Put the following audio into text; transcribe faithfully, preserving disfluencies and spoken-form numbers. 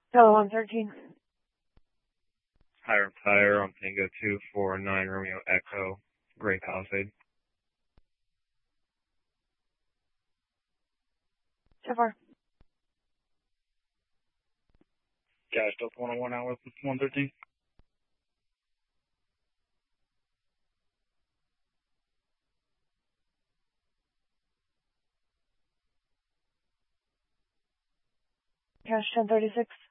Hello, one thirteen. Hiram Tire on Tango two four nine Romeo Echo, Great Palisade. So far. Guys, Delta one oh one out with one thirteen. Cash ten thirty-six.